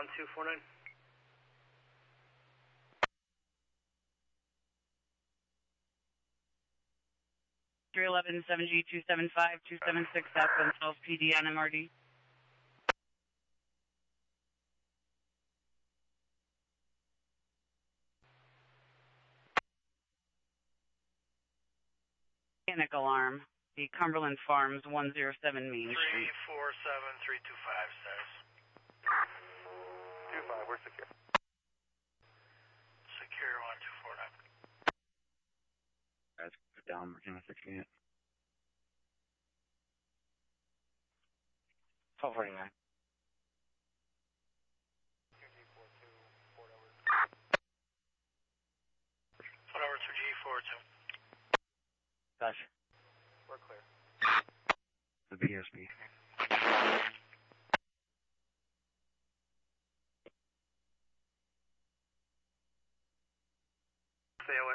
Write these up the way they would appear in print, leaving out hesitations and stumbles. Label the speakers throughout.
Speaker 1: 1249.
Speaker 2: 311 7G 275 276 southbound 12 PD on MRD. Panic alarm. The Cumberland Farms 107 Main Street.
Speaker 1: 347325 says. 25, we're secure. Secure 1249.
Speaker 3: Guys, put down, working on fixing it. 1249.
Speaker 1: Foot over to G42.
Speaker 3: Gosh.
Speaker 1: We're clear.
Speaker 3: The BSB.
Speaker 1: Stay away.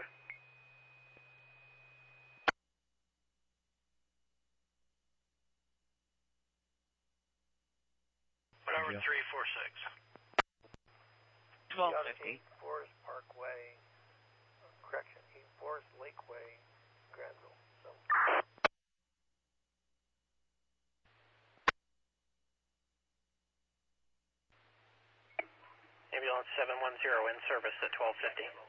Speaker 1: Whatever, 346.
Speaker 2: 1250.
Speaker 1: Forest Parkway, correction, 8 Forest Lakeway, Granville. So. Ambulance 710 in service at 1250.